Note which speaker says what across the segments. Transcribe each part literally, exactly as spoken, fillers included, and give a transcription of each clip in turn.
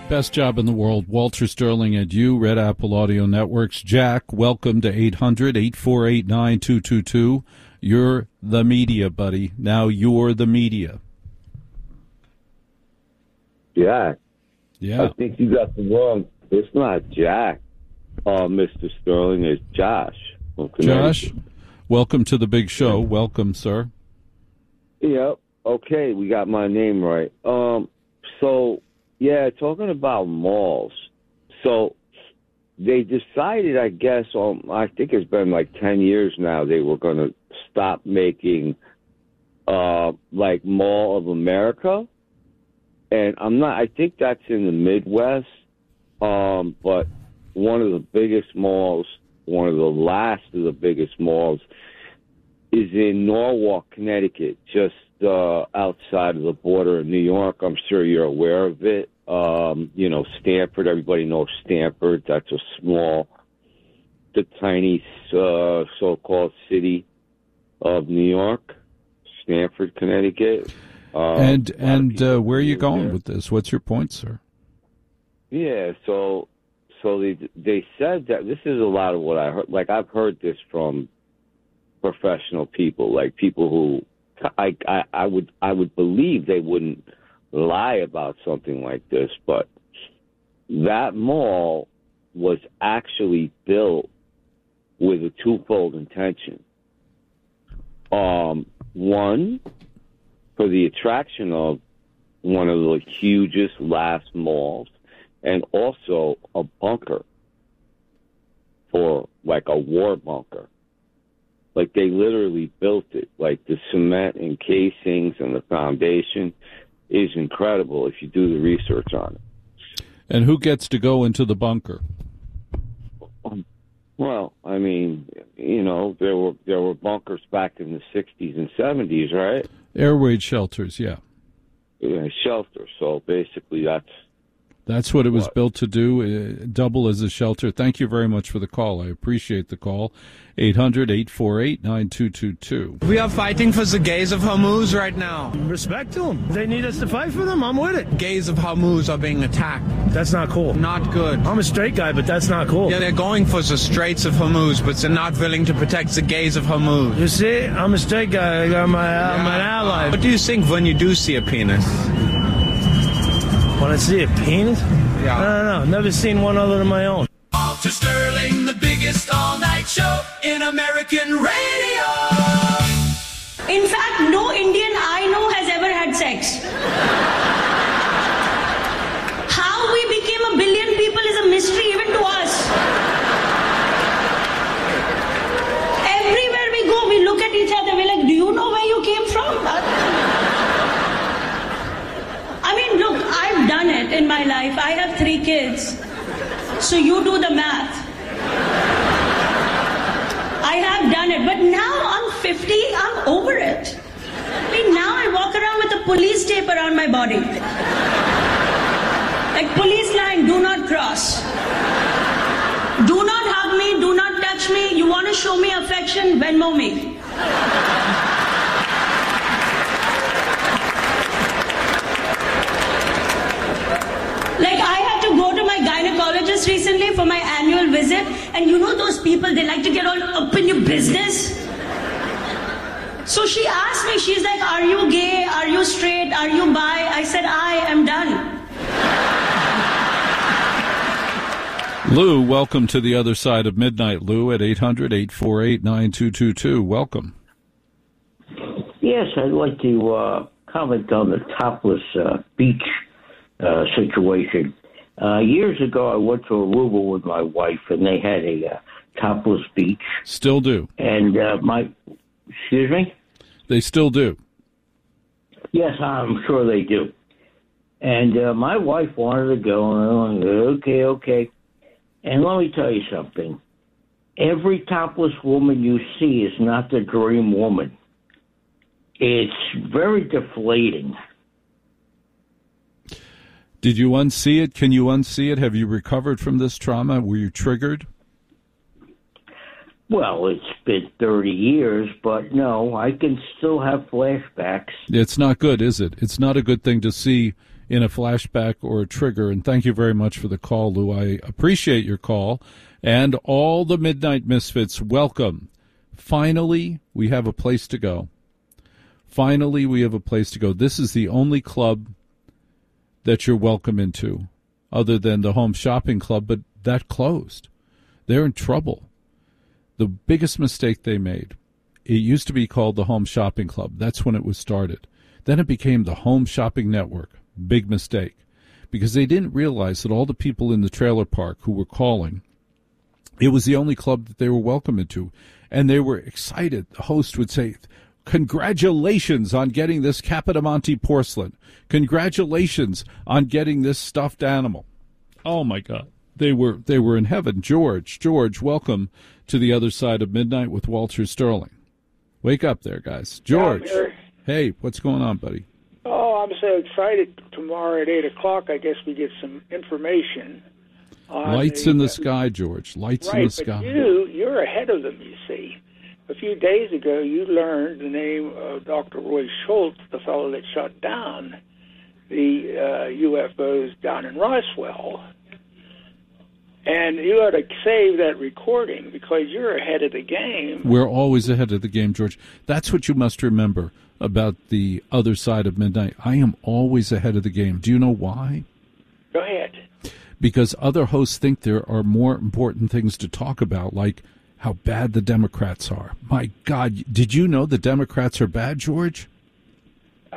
Speaker 1: Best job in the world. Walter Sterling and you, Red Apple Audio Networks. Jack, welcome to eight hundred, eight four eight, nine two two two. You're the media, buddy. Now you're the media.
Speaker 2: Jack.
Speaker 1: Yeah.
Speaker 2: I think you got the wrong. It's not Jack, uh, Mister Sterling. It's Josh.
Speaker 1: Josh, welcome to the big show. Welcome, sir.
Speaker 2: Yep. Okay, we got my name right. Um, so, yeah, talking about malls. So they decided, I guess, um, I think it's been like ten years now, they were going to stop making, uh, like, Mall of America. And I'm not, I think that's in the Midwest. Um, but one of the biggest malls, one of the last of the biggest malls, is in Norwalk, Connecticut, just uh, outside of the border of New York. I'm sure you're aware of it. Um, you know, Stamford, everybody knows Stamford. That's a small, the tiny uh, so-called city of New York, Stamford, Connecticut. Um,
Speaker 1: and and uh, where are you going
Speaker 2: there.
Speaker 1: with this? What's your point, sir?
Speaker 2: Yeah, so so they they said that this is a lot of what I heard. Like, I've heard this from professional people, like people who I, I I would I would believe they wouldn't lie about something like this, but that mall was actually built with a twofold intention. Um, one, for the attraction of one of the hugest last malls, and also a bunker for like a war bunker. Like, they literally built it. Like, the cement and casings and the foundation is incredible if you do the research on it.
Speaker 1: And who gets to go into the bunker?
Speaker 2: Um, well, I mean, you know, there were there were bunkers back in the sixties and seventies, right?
Speaker 1: Air raid shelters, yeah.
Speaker 2: Yeah, shelter. So basically, that's
Speaker 1: That's what it was
Speaker 2: what?
Speaker 1: built to do, uh, double as a shelter. Thank you very much for the call. I appreciate the call. eight hundred, eight four eight, nine two two two.
Speaker 3: We are fighting for the gays of Hormuz right now.
Speaker 4: Respect to them. They need us to fight for them. I'm with it.
Speaker 3: Gays of Hormuz are being attacked.
Speaker 4: That's not cool.
Speaker 3: Not good.
Speaker 4: I'm a straight guy, but that's not cool.
Speaker 3: Yeah, they're going for the Straits of Hormuz, but they're not willing to protect the gays of Hormuz.
Speaker 4: You see, I'm a straight guy. I'm, my, I'm an ally.
Speaker 3: What do you think when you do see a penis?
Speaker 4: When I see a penis?
Speaker 3: Yeah.
Speaker 4: I don't know. Never seen one other than my own.
Speaker 5: Walter Sterling, the biggest all-night show in American radio.
Speaker 6: In fact, no Indian I know has ever had sex. How we became a billion people is a mystery even to us. Everywhere we go, we look at each other, we're like, do you know where you came from? I mean, look, I've done it in my life. I have three kids. So you do the math. I have done it. But now I'm fifty, I'm over it. I mean, now I walk around with a police tape around my body. Like, police line, do not cross. Do not hug me, do not touch me. You want to show me affection? Venmo me. Like, I had to go to my gynecologist recently for my annual visit, and you know those people, they like to get all up in your business. So she asked me, she's like, are you gay? Are you straight? Are you bi? I said, I am done.
Speaker 1: Lou, welcome to the other side of midnight. Lou at eight hundred, eight four eight, nine two two two. Welcome.
Speaker 7: Yes, I'd like to uh, comment on the topless uh, beach Uh, situation. Uh, years ago, I went to Aruba with my wife, and they had a uh, topless beach.
Speaker 1: Still do.
Speaker 7: And uh, my, excuse me?
Speaker 1: They still do.
Speaker 7: Yes, I'm sure they do. And uh, my wife wanted to go, and I'm like, okay, okay. And let me tell you something. Every topless woman you see is not the dream woman. It's very deflating.
Speaker 1: Did you unsee it? Can you unsee it? Have you recovered from this trauma? Were you triggered?
Speaker 7: Well, it's been thirty years, but no, I can still have flashbacks.
Speaker 1: It's not good, is it? It's not a good thing to see in a flashback or a trigger. And thank you very much for the call, Lou. I appreciate your call. And all the Midnight Misfits, welcome. Finally, we have a place to go. Finally, we have a place to go. This is the only club that you're welcome into, other than the Home Shopping Club, but that closed. They're in trouble. The biggest mistake they made, it used to be called the Home Shopping Club. That's when it was started. Then it became the Home Shopping Network. Big mistake. Because they didn't realize that all the people in the trailer park who were calling, it was the only club that they were welcome into. And they were excited. The host would say, congratulations on getting this Capodimonte porcelain. Congratulations on getting this stuffed animal. Oh, my God. They were they were in heaven. George, George, welcome to the other side of midnight with Walter Sterling. Wake up there, guys. George.
Speaker 8: Yeah,
Speaker 1: hey, what's going on, buddy?
Speaker 8: Oh, I'm so excited. Tomorrow at eight o'clock, I guess we get some information. On
Speaker 1: Lights
Speaker 8: the,
Speaker 1: in the sky, George. Lights
Speaker 8: right,
Speaker 1: in the sky.
Speaker 8: But you, you're ahead of them, you see. A few days ago, you learned the name of Doctor Roy Schultz, the fellow that shut down the uh, U F Os down in Roswell. And you ought to save that recording because you're ahead of the game.
Speaker 1: We're always ahead of the game, George. That's what you must remember about the other side of midnight. I am always ahead of the game. Do you know why?
Speaker 8: Go ahead.
Speaker 1: Because other hosts think there are more important things to talk about, like how bad the Democrats are. My God, did you know the Democrats are bad, George?
Speaker 8: Uh,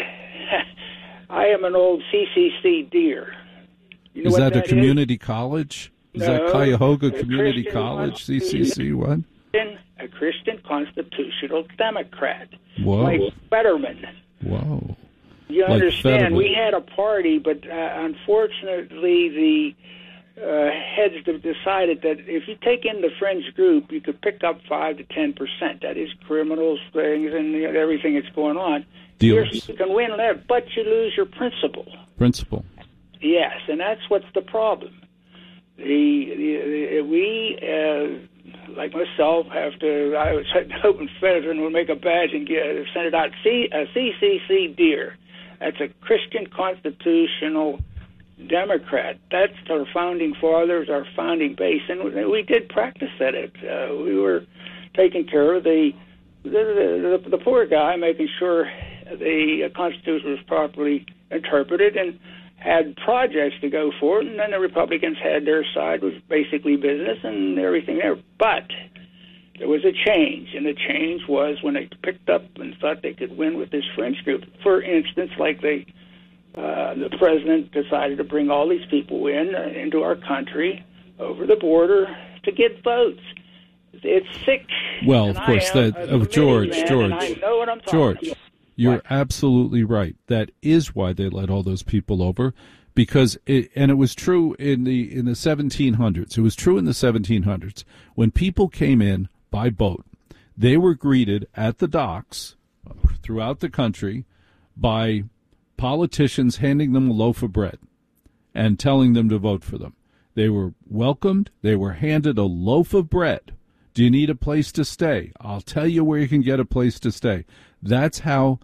Speaker 8: I am an old C C C deer. You know
Speaker 1: is that,
Speaker 8: that
Speaker 1: a community
Speaker 8: is?
Speaker 1: college? Is
Speaker 8: no,
Speaker 1: that Cuyahoga Community
Speaker 8: Christian
Speaker 1: College, C C C, what?
Speaker 8: A Christian constitutional Democrat.
Speaker 1: Whoa.
Speaker 8: Like Fetterman.
Speaker 1: Whoa.
Speaker 8: You
Speaker 1: like
Speaker 8: understand,
Speaker 1: Fetterman.
Speaker 8: We had a party, but uh, unfortunately the uh, heads have decided that if you take in the fringe group, you could pick up five to ten percent. That is criminals, things, and you know, everything that's going on.
Speaker 1: Dealers.
Speaker 8: You can win that, but you lose your principle.
Speaker 1: Principle.
Speaker 8: Yes, and that's what's the problem. The, the, the we, uh, like myself, have to. I was hoping Fetterman would make a badge and get, send it out. C, a C C C deer. That's a Christian constitutional Democrat. That's our founding fathers, our founding base, and we did practice at it. Uh, we were taking care of the the, the the poor guy, making sure the Constitution was properly interpreted and had projects to go for it, and then the Republicans had their side, was basically business and everything there. But there was a change, and the change was when they picked up and thought they could win with this fringe group. For instance, like they, uh, the president decided to bring all these people in uh, into our country over the border to get votes. It's sick.
Speaker 1: Well, of course, that of George,
Speaker 8: man,
Speaker 1: George,
Speaker 8: and I know what I'm talking
Speaker 1: George.
Speaker 8: about.
Speaker 1: You're
Speaker 8: What?
Speaker 1: absolutely right. That is why they let all those people over, because it, and it was true in the in the seventeen hundreds. It was true in the seventeen hundreds when people came in by boat. They were greeted at the docks throughout the country by politicians handing them a loaf of bread and telling them to vote for them. They were welcomed. They were handed a loaf of bread. Do you need a place to stay? I'll tell you where you can get a place to stay. That's how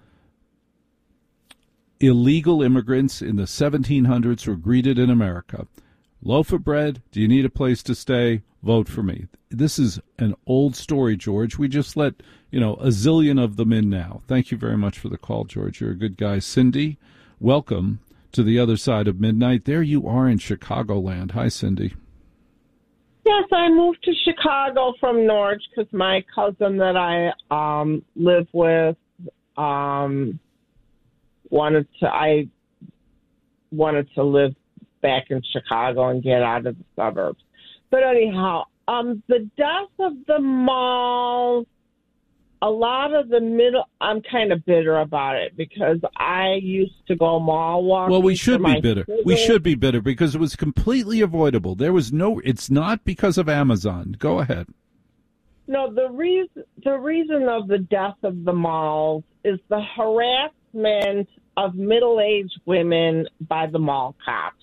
Speaker 1: illegal immigrants in the seventeen hundreds were greeted in America. Loaf of bread, do you need a place to stay? Vote for me. This is an old story, George. We just let, you know, a zillion of them in now. Thank you very much for the call, George. You're a good guy. Cindy, welcome to the other side of midnight. There you are in Chicagoland. Hi, Cindy.
Speaker 9: Yes, I moved to Chicago from Norwich because my cousin that I um, live with um, wanted to. I wanted to live back in Chicago and get out of the suburbs. But anyhow, um, the death of the malls. A lot of the middle, I'm kind of bitter about it because I used to go mall walking.
Speaker 1: Well, we should be bitter.
Speaker 9: Children.
Speaker 1: We should be bitter because it was completely avoidable. There was no, it's not because of Amazon. Go ahead.
Speaker 9: No, the reason, the reason of the death of the malls is the harassment of middle-aged women by the mall cops.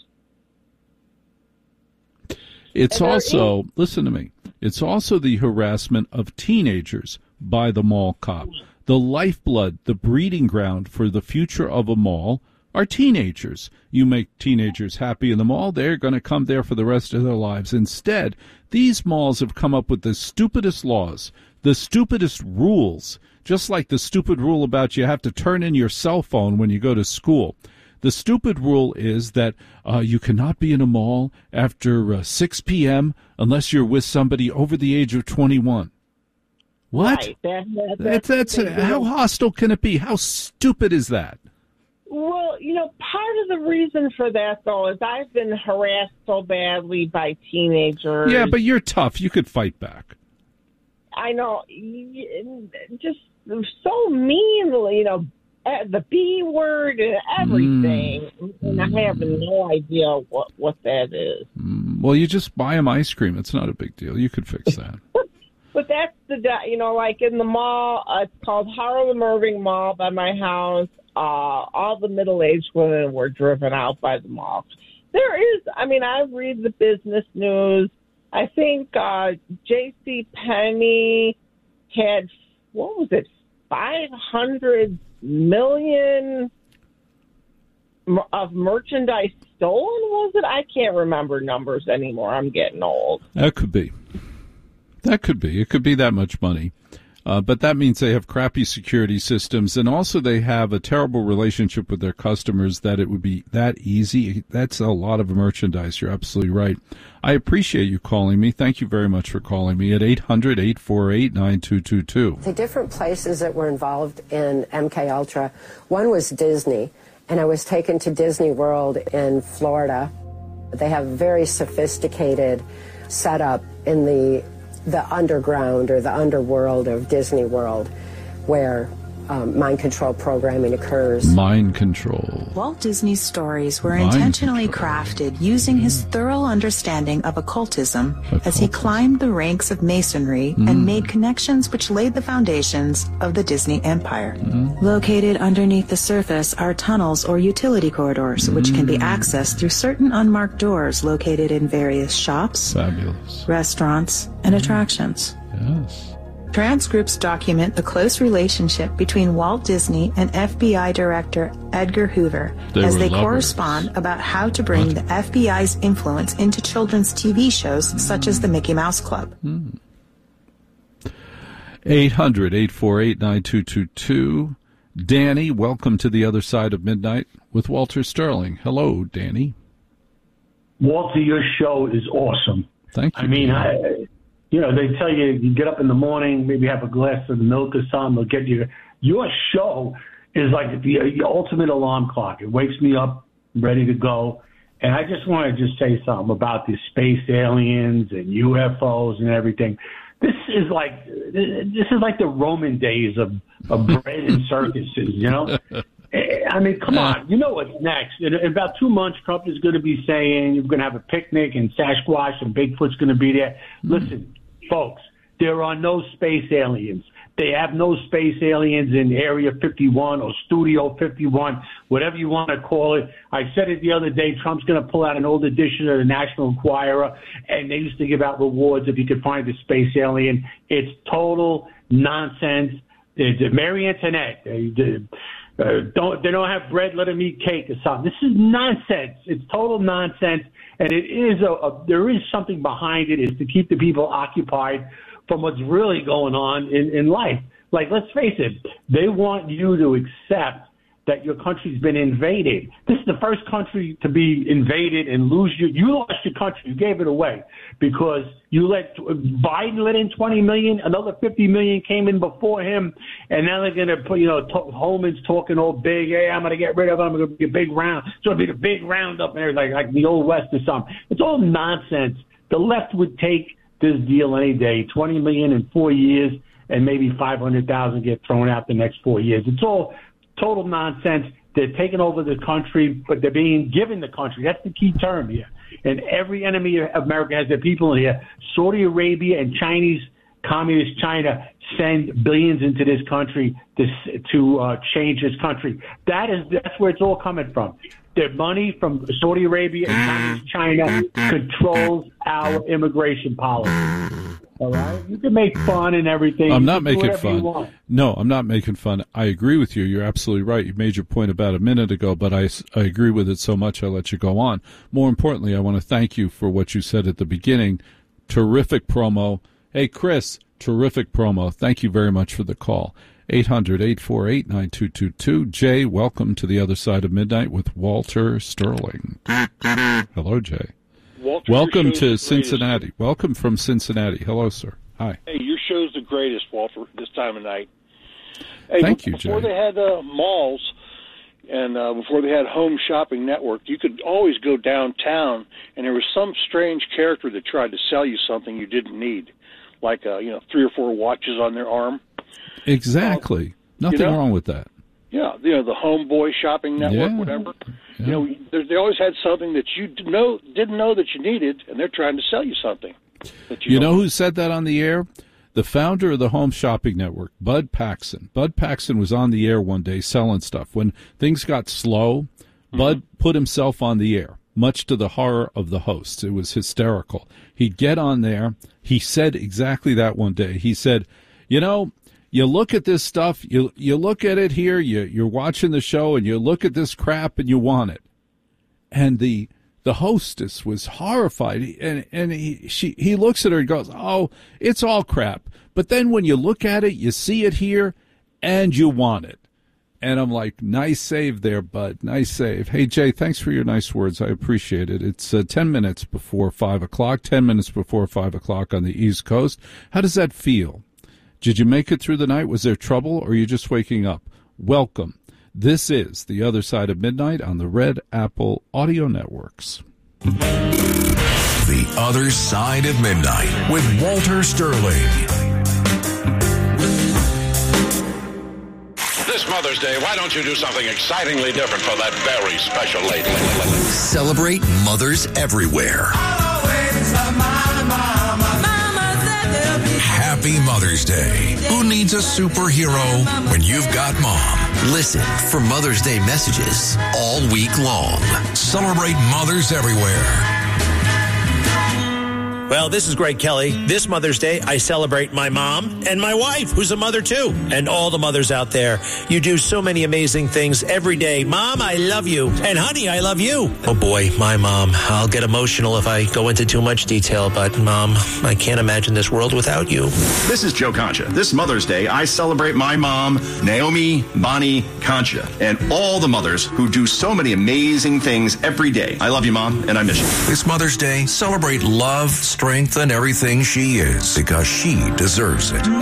Speaker 1: It's
Speaker 9: And there
Speaker 1: also,
Speaker 9: is-
Speaker 1: listen to me, it's also the harassment of teenagers by the mall cop. The lifeblood, the breeding ground for the future of a mall are teenagers. You make teenagers happy in the mall, they're going to come there for the rest of their lives. Instead, these malls have come up with the stupidest laws, the stupidest rules, just like the stupid rule about you have to turn in your cell phone when you go to school. The stupid rule is that uh, you cannot be in a mall after uh, six p.m. unless you're with somebody over the age of twenty-one. What?
Speaker 9: Right. That, that,
Speaker 1: that's that's, that's uh, how hostile can it be? How stupid is that?
Speaker 9: Well, you know, part of the reason for that, though, is I've been harassed so badly by teenagers.
Speaker 1: Yeah, but you're tough. You could fight back.
Speaker 9: I know. Just so meanly, you know, the B word and everything. Mm. And I have no idea what, what that is.
Speaker 1: Mm. Well, you just buy them ice cream. It's not a big deal. You could fix that.
Speaker 9: But that's the, you know, like in the mall, uh, it's called Harlem Irving Mall by my house. Uh, all the middle-aged women were driven out by the mall. There is, I mean, I read the business news. I think uh, J C Penney had, what was it, five hundred million of merchandise stolen, was it? I can't remember numbers anymore. I'm getting old.
Speaker 1: That could be. That could be. It could be that much money. Uh, but that means they have crappy security systems, and also they have a terrible relationship with their customers that it would be that easy. That's a lot of merchandise. You're absolutely right. I appreciate you calling me. Thank you very much for calling me at eight hundred, eight four eight, nine two two two.
Speaker 10: The different places that were involved in M K Ultra, one was Disney, and I was taken to Disney World in Florida. They have very sophisticated setup in the the underground or the underworld of Disney World, where um, mind control programming occurs.
Speaker 1: Mind control.
Speaker 11: Walt Disney's stories were
Speaker 1: Mind
Speaker 11: intentionally
Speaker 1: control.
Speaker 11: crafted using his thorough understanding of occultism, occultism. as he climbed the ranks of masonry mm. and made connections which laid the foundations of the Disney empire. Mm. Located underneath the surface are tunnels or utility corridors, mm. which can be accessed through certain unmarked doors located in various shops,
Speaker 1: Fabulous.
Speaker 11: restaurants, and mm. attractions.
Speaker 1: Yes.
Speaker 11: Transcripts document the close relationship between Walt Disney and F B I Director Edgar Hoover
Speaker 1: they
Speaker 11: as they
Speaker 1: lovers.
Speaker 11: correspond about how to bring what? the F B I's influence into children's T V shows mm. such as the Mickey Mouse Club.
Speaker 1: Mm. eight hundred, eight four eight, nine two two two. Danny, welcome to the other side of midnight with Walter Sterling. Hello, Danny.
Speaker 12: Walter, your show is awesome.
Speaker 1: Thank you.
Speaker 12: I mean, I... You know, they tell you you get up in the morning, maybe have a glass of milk or something. They'll get you. Your show is like the, the ultimate alarm clock. It wakes me up, ready to go. And I just want to just say something about the space aliens and U F Os and everything. This is like this is like the Roman days of, of bread and circuses. You know, I mean, come on. You know what's next? In, in about two months, Trump is going to be saying you're going to have a picnic and Sasquatch and Bigfoot's going to be there. Listen. Folks, there are no space aliens. They have no space aliens in Area fifty-one or Studio fifty-one, whatever you want to call it. I said it the other day, Trump's going to pull out an old edition of the National Enquirer, and they used to give out rewards if you could find a space alien. It's total nonsense. It's Mary Antoinette. They, they, uh, don't, they don't have bread, let them eat cake or something. This is nonsense. It's total nonsense. And it is a, a there is something behind it, is to keep the people occupied from what's really going on in, in life. Like, let's face it, they want you to accept that your country's been invaded. This is the first country to be invaded and lose your, you lost your country. You gave it away because you let, Biden let in twenty million, another fifty million came in before him, and now they're going to put, you know, to, Holman's talking all big, hey, I'm going to get rid of them, I'm going to be a big round. It's going to be the big roundup there, like, like the old West or something. It's all nonsense. The left would take this deal any day, twenty million in four years, and maybe five hundred thousand get thrown out the next four years. It's all total nonsense. They're taking over the country, but they're being given the country. That's the key term here. And every enemy of America has their people in here. Saudi Arabia and Chinese, communist China, send billions into this country to, to uh, change this country. That is, that's where it's all coming from. Their money from Saudi Arabia and communist China controls our immigration policy. All right, you can make fun and everything.
Speaker 1: I'm
Speaker 12: You
Speaker 1: not
Speaker 12: can do
Speaker 1: making
Speaker 12: whatever you
Speaker 1: fun.
Speaker 12: want.
Speaker 1: No, I'm not making fun. I agree with you. You're absolutely right. You made your point about a minute ago, but I, I agree with it so much I let you go on. More importantly, I want to thank you for what you said at the beginning. Terrific promo. Hey, Chris, terrific promo. Thank you very much for the call. eight hundred, eight four eight, nine two two two. Jay, welcome to the other side of midnight with Walter Sterling. Hello, Jay.
Speaker 13: Walter,
Speaker 1: welcome
Speaker 13: your show's
Speaker 1: to
Speaker 13: the
Speaker 1: Cincinnati.
Speaker 13: greatest.
Speaker 1: Welcome from Cincinnati. Hello, sir. Hi.
Speaker 13: Hey, your show's the greatest, Walter, this time of night. Hey,
Speaker 1: Thank you,
Speaker 13: before
Speaker 1: Jay.
Speaker 13: they had uh, malls and uh, before they had Home Shopping Network, you could always go downtown, and there was some strange character that tried to sell you something you didn't need, like uh, you know, three or four watches on their arm.
Speaker 1: Exactly.
Speaker 13: Uh,
Speaker 1: Nothing
Speaker 13: you know?
Speaker 1: wrong with that.
Speaker 13: Yeah, you know, the Homeboy Shopping Network,
Speaker 1: Yeah.
Speaker 13: whatever.
Speaker 1: Yeah.
Speaker 13: You know, they, they always had something that you didn't know, didn't know that you needed, and they're trying to sell you something. That you
Speaker 1: You
Speaker 13: don't
Speaker 1: know who said that on the air? The founder of the Home Shopping Network, Bud Paxson. Bud Paxson was on the air one day selling stuff. When things got slow,
Speaker 13: Mm-hmm.
Speaker 1: Bud put himself on the air, much to the horror of the hosts. It was hysterical. He'd get on there. He said exactly that one day. He said, you know, you look at this stuff, you you look at it here, you, you're watching the show, and you look at this crap, and you want it. And the the hostess was horrified, and and he she he looks at her and goes, "Oh, it's all crap." But then when you look at it, you see it here, and you want it. And I'm like, nice save there, Bud. Nice save. Hey, Jay, thanks for your nice words. I appreciate it. It's uh, ten minutes before five o'clock, ten minutes before five o'clock on the East Coast. How does that feel? Did you make it through the night? Was there trouble, or are you just waking up? Welcome. This is The Other Side of Midnight on the Red Apple Audio Networks.
Speaker 14: The Other Side of Midnight with Walter Sterling.
Speaker 15: This Mother's Day, why don't you do something excitingly different for that very special lady?
Speaker 14: Celebrate mothers everywhere. Happy Mother's Day. Who needs a superhero when you've got mom? Listen for Mother's Day messages all week long. Celebrate mothers everywhere.
Speaker 16: Well, this is Greg Kelly. This Mother's Day, I celebrate my mom and my wife, who's a mother too, and all the mothers out there. You do so many amazing things every day. Mom, I love you. And honey, I love you. Oh boy, my mom. I'll get emotional if I go into too much detail, but Mom, I can't imagine this world without you.
Speaker 17: This is Joe Concha. This Mother's Day, I celebrate my mom, Naomi Bonnie Concha, and all the mothers who do so many amazing things every day. I love you, Mom, and I miss you.
Speaker 14: This Mother's Day, celebrate love, strength, and everything she is, because she deserves it.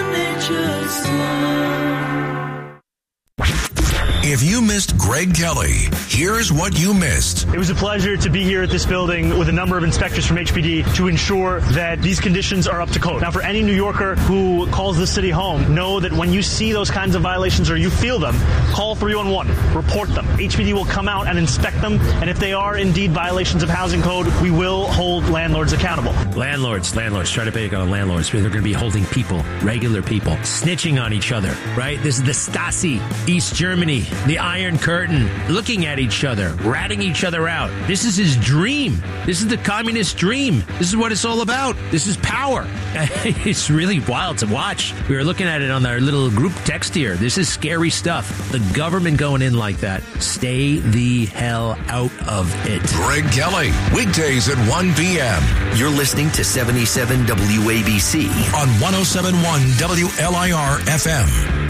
Speaker 14: If you missed Greg Kelly, here's what you missed.
Speaker 18: It was a pleasure to be here at this building with a number of inspectors from H P D to ensure that these conditions are up to code. Now, for any New Yorker who calls this city home, know that when you see those kinds of violations or you feel them, call three one one, report them. H P D will come out and inspect them, and if they are indeed violations of housing code, we will hold landlords accountable.
Speaker 19: Landlords, landlords, try to pick on landlords. They're going to be holding people, regular people, snitching on each other, right? This is the Stasi, East Germany, the Iron Curtain, looking at each other, ratting each other out. This is his dream. This is the communist dream. This is what it's all about. This is power. It's really wild to watch. We were looking at it on our little group text here. This is scary stuff. The government going in like that. Stay the hell out of it.
Speaker 14: Greg Kelly, weekdays at one p.m.
Speaker 20: You're listening to seventy-seven W A B C
Speaker 14: on one oh seven point one W L I R F M.